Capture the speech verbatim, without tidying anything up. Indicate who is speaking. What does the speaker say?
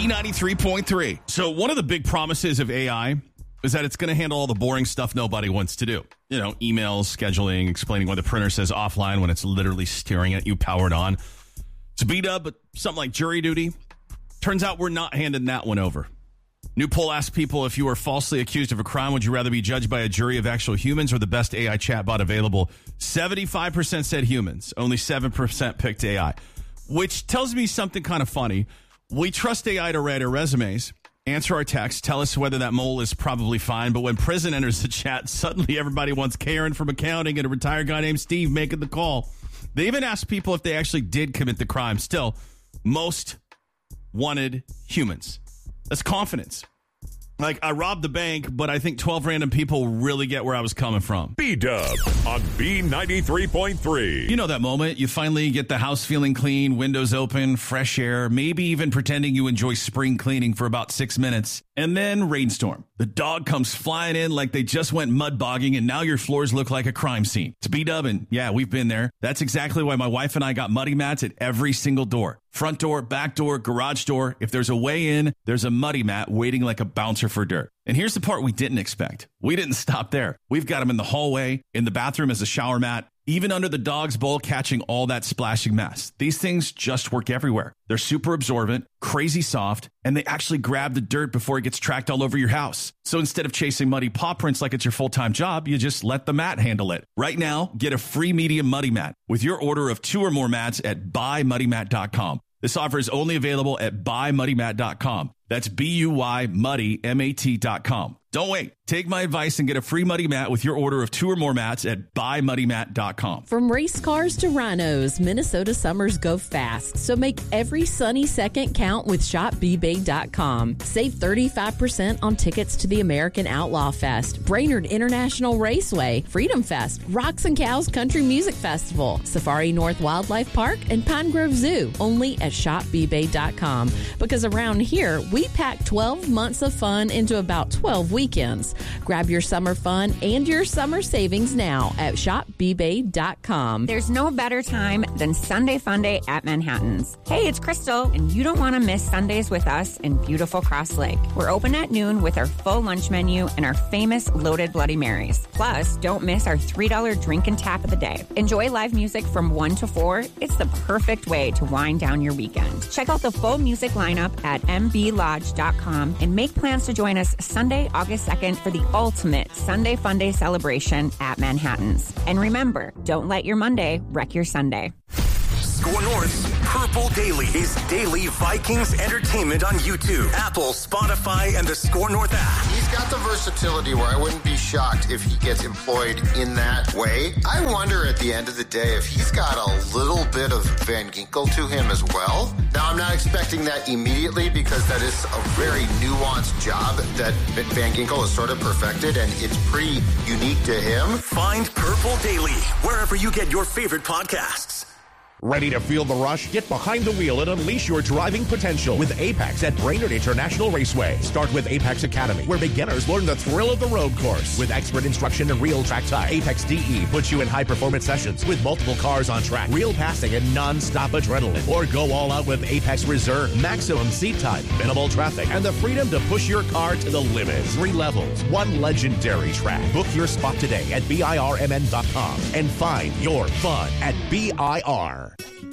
Speaker 1: B ninety-three point three. So one of the big promises of A I is that it's going to handle all the boring stuff nobody wants to do. You know, emails, scheduling, explaining why the printer says offline when it's literally staring at you powered on. It's a B-dub, but something like jury duty. Turns out we're not handing that one over. New poll asked people, if you were falsely accused of a crime, would you rather be judged by a jury of actual humans or the best A I chatbot available? seventy-five percent said humans. Only seven percent picked A I, which tells me something kind of funny. We trust A I to write our resumes, answer our texts, tell us whether that mole is probably fine. But when prison enters the chat, suddenly everybody wants Karen from accounting and a retired guy named Steve making the call. They even asked people if they actually did commit the crime. Still, most wanted humans. That's confidence. Like, I robbed the bank, but I think twelve random people really get where I was coming from.
Speaker 2: B-Dub on B ninety-three point three.
Speaker 1: You know that moment? You finally get the house feeling clean, windows open, fresh air, maybe even pretending you enjoy spring cleaning for about six minutes. And then rainstorm. The dog comes flying in like they just went mud bogging, and now your floors look like a crime scene. It's B-Dub, and yeah, we've been there. That's exactly why my wife and I got muddy mats at every single door. Front door, back door, garage door. If there's a way in, there's a muddy mat waiting like a bouncer for dirt. And here's the part we didn't expect. We didn't stop there. We've got them in the hallway, in the bathroom as a shower mat, even under the dog's bowl, catching all that splashing mess. These things just work everywhere. They're super absorbent, crazy soft, and they actually grab the dirt before it gets tracked all over your house. So instead of chasing muddy paw prints like it's your full-time job, you just let the mat handle it. Right now, get a free medium muddy mat with your order of two or more mats at buy muddy mat dot com. This offer is only available at buy muddy mat dot com. That's B U Y muddy, M A T dot com. Don't wait. Take my advice and get a free muddy mat with your order of two or more mats at buy muddy mat dot com.
Speaker 3: From race cars to rhinos, Minnesota summers go fast. So make every sunny second count with shop b bay dot com. Save thirty-five percent on tickets to the American Outlaw Fest, Brainerd International Raceway, Freedom Fest, Rocks and Cows Country Music Festival, Safari North Wildlife Park, and Pine Grove Zoo, only at shop b bay dot com. Because around here, we pack twelve months of fun into about twelve weekends. Grab your summer fun and your summer savings now at shop b bay dot com.
Speaker 4: There's no better time than Sunday Funday at Manhattan's. Hey, it's Crystal, and you don't want to miss Sundays with us in beautiful Cross Lake. We're open at noon with our full lunch menu and our famous loaded Bloody Marys. Plus, don't miss our three dollar drink and tap of the day. Enjoy live music from one to four. It's the perfect way to wind down your weekend. Check out the full music lineup at m b lodge dot com and make plans to join us Sunday, August second for the ultimate Sunday Funday celebration at Manhattan's. And remember, don't let your Monday wreck your Sunday.
Speaker 5: Score North's Purple Daily is daily Vikings entertainment on YouTube, Apple, Spotify, and the Score North app.
Speaker 6: He's got the versatility where I wouldn't be shocked if he gets employed in that way. I wonder at the end of the day if he's got a little bit of Van Ginkel to him as well. Now, I'm not expecting that immediately because that is a very nuanced job that Van Ginkel has sort of perfected, and it's pretty unique to him.
Speaker 5: Find Purple Daily wherever you get your favorite podcasts.
Speaker 2: Ready to feel the rush? Get behind the wheel and unleash your driving potential with Apex at Brainerd International Raceway. Start with Apex Academy, where beginners learn the thrill of the road course. With expert instruction and real track time, Apex D E puts you in high-performance sessions with multiple cars on track, real passing, and non-stop adrenaline. Or go all out with Apex Reserve. Maximum seat time, minimal traffic, and the freedom to push your car to the limit. Three levels, one legendary track. Book your spot today at B I R M N dot com and find your fun at B I R.